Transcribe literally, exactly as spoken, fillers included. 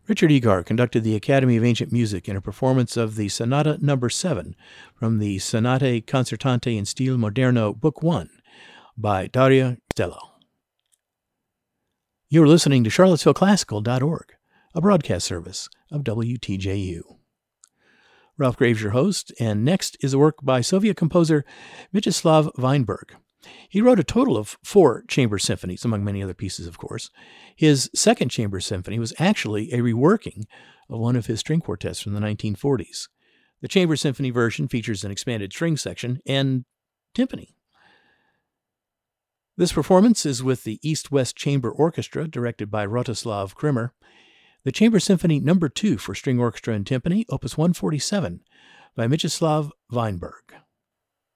Richard Egar conducted the Academy of Ancient Music in a performance of the Sonata Number seven from the Sonate Concertante in Stile Moderno, Book one, by Dario Castello. You are listening to Charlottesville Classical dot org, a broadcast service of W T J U. Ralph Graves, your host, and next is a work by Soviet composer Vyacheslav Weinberg. He wrote a total of four chamber symphonies, among many other pieces, of course. His second chamber symphony was actually a reworking of one of his string quartets from the nineteen forties. The chamber symphony version features an expanded string section and timpani. This performance is with the East-West Chamber Orchestra, directed by Rostislav Krimmer. The Chamber Symphony Number two for string orchestra and timpani, Opus one forty-seven, by Vyacheslav Weinberg.